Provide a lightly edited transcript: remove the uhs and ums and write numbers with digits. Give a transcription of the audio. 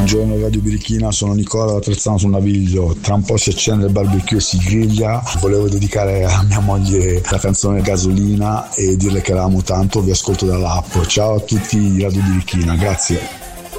Buongiorno Radio Birichina, sono Nicola da Trezzano sul Naviglio. Tra un po' si accende il barbecue e si griglia. Volevo dedicare a mia moglie la canzone Gasolina e dirle che la amo tanto. Vi ascolto dall'app. Ciao a tutti di Radio Birichina, grazie.